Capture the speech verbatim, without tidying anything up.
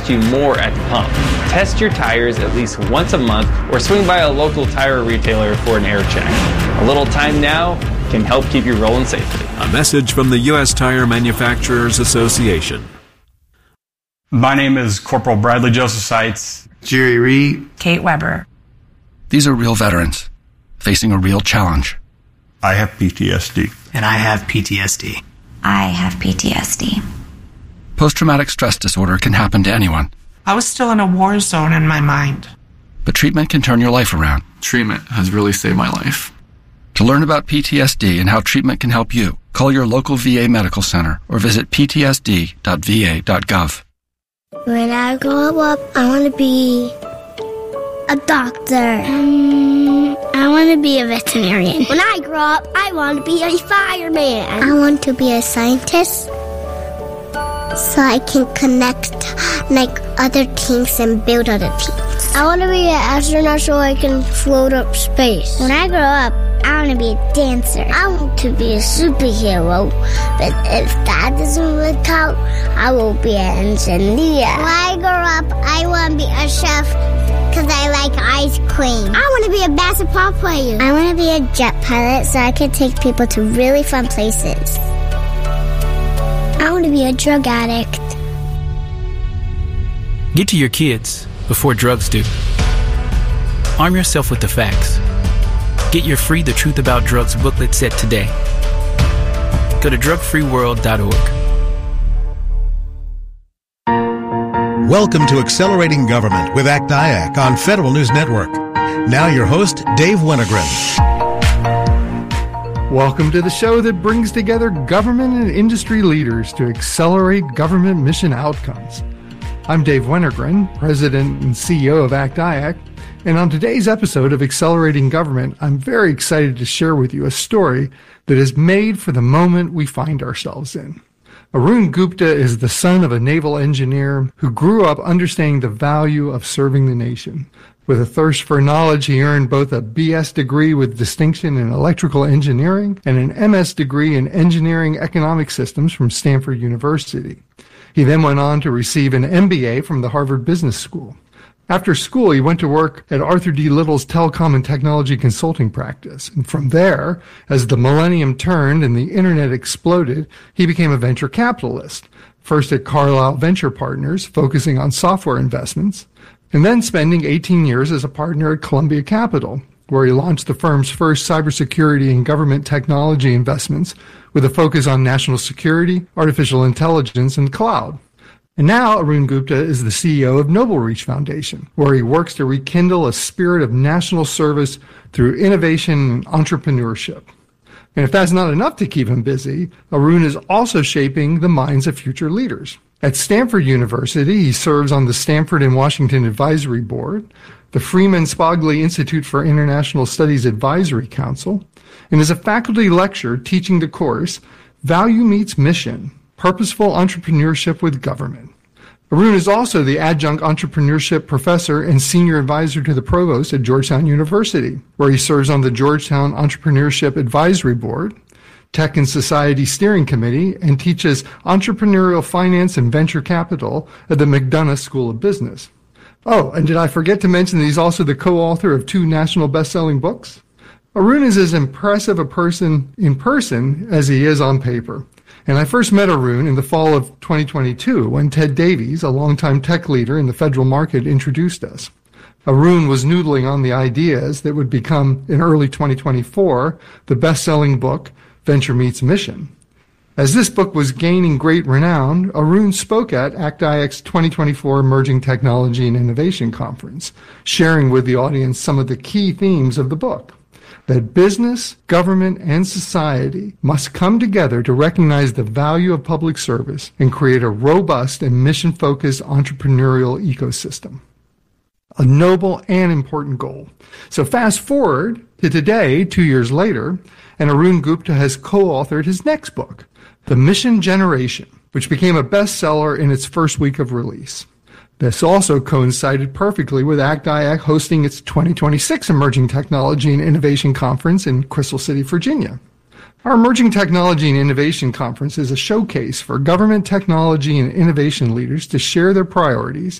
cost you more at the pump. Test your tires at least once a month or swing by a local tire retailer for an air check. A little time now can help keep you rolling safely. A message from the U S Tire Manufacturers Association. My name is Corporal Bradley Joseph Seitz. Jerry Reed. Kate Weber. These are real veterans facing a real challenge. I have P T S D. And I have P T S D. I have P T S D. Post-traumatic stress disorder can happen to anyone. I was still in a war zone in my mind. But treatment can turn your life around. Treatment has really saved my life. To learn about P T S D and how treatment can help you, call your local V A medical center or visit p t s d dot v a dot gov. When I grow up, I want to be a doctor. Um, I want to be a veterinarian. When I grow up, I want to be a fireman. I want to be a scientist so I can connect like other things and build other things. I want to be an astronaut so I can float up space. When I grow up, I want to be a dancer. I want to be a superhero. But if that doesn't work out, I will be an engineer. When I grow up, I want to be a chef because I like ice cream. I want to be a basketball player. I want to be a jet pilot so I can take people to really fun places. I want to be a drug addict. Get to your kids before drugs do. Arm yourself with the facts. Get your free The Truth About Drugs booklet set today. Go to drug free world dot org. Welcome to Accelerating Government with A C D I A C on Federal News Network. Now your host, Dave Winogren. Welcome to the show that brings together government and industry leaders to accelerate government mission outcomes. I'm Dave Winogren, President and C E O of A C D I A C, and on today's episode of Accelerating Government, I'm very excited to share with you a story that is made for the moment we find ourselves in. Arun Gupta is the son of a naval engineer who grew up understanding the value of serving the nation. With a thirst for knowledge, he earned both a B S degree with distinction in electrical engineering and an M S degree in engineering economic systems from Stanford University. He then went on to receive an M B A from the Harvard Business School. After school, he went to work at Arthur D. Little's telecom and technology consulting practice. And from there, as the millennium turned and the internet exploded, he became a venture capitalist, first at Carlyle Venture Partners, focusing on software investments, and then spending eighteen years as a partner at Columbia Capital, where he launched the firm's first cybersecurity and government technology investments with a focus on national security, artificial intelligence, and cloud. And now Arun Gupta is the C E O of Noble Reach Foundation, where he works to rekindle a spirit of national service through innovation and entrepreneurship. And if that's not enough to keep him busy, Arun is also shaping the minds of future leaders. At Stanford University, he serves on the Stanford and Washington Advisory Board, the Freeman Spogli Institute for International Studies Advisory Council, and is a faculty lecturer teaching the course Value Meets Mission, Purposeful Entrepreneurship with Government. Arun is also the adjunct entrepreneurship professor and senior advisor to the provost at Georgetown University, where he serves on the Georgetown Entrepreneurship Advisory Board, Tech and Society Steering Committee, and teaches entrepreneurial finance and venture capital at the McDonough School of Business. Oh, and did I forget to mention that he's also the co-author of two national best-selling books? Arun is as impressive a person in person as he is on paper. And I first met Arun in the fall of twenty twenty-two when Ted Davies, a longtime tech leader in the federal market, introduced us. Arun was noodling on the ideas that would become, in early twenty twenty-four, the best-selling book, Venture Meets Mission. As this book was gaining great renown, Arun spoke at A C D I A C's twenty twenty-four Emerging Technology and Innovation Conference, sharing with the audience some of the key themes of the book. That business, government, and society must come together to recognize the value of public service and create a robust and mission-focused entrepreneurial ecosystem. A noble and important goal. So fast forward to today, two years later, and Arun Gupta has co-authored his next book, The Mission Generation, which became a bestseller in its first week of release. This also coincided perfectly with A C D I A C hosting its twenty twenty-six Emerging Technology and Innovation Conference in Crystal City, Virginia. Our Emerging Technology and Innovation Conference is a showcase for government technology and innovation leaders to share their priorities